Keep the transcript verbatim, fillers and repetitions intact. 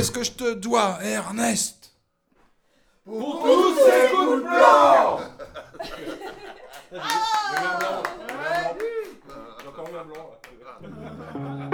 qu'est-ce que je te dois, Ernest? Pour tous ces coups de blanc. Ah Encore un blanc.